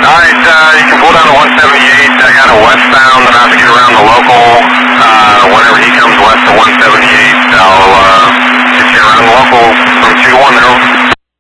Alright, you can pull down to 178, I got a westbound.